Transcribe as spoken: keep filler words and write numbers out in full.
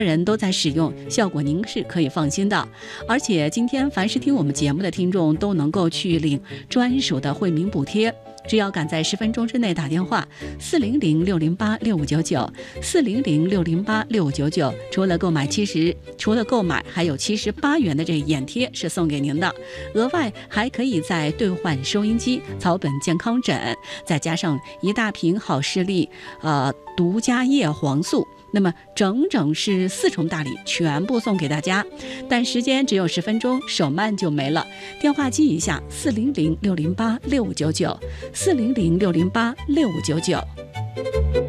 人都在使用，效果您是可以放心的。而且今天凡是听我们节目的听众都能够去领专属的惠民补贴，只要赶在十分钟之内打电话四零零六零八六五九九四零零六零八六五九九，除了购买七十，除了购买还有七十八元的这个眼贴是送给您的，额外还可以再兑换收音机、草本健康枕，再加上一大瓶好视力呃独家叶黄素。那么整整是四重大礼全部送给大家，但时间只有十分钟，手慢就没了。电话记一下四零零六零八六五九九四零零六零八六五九九。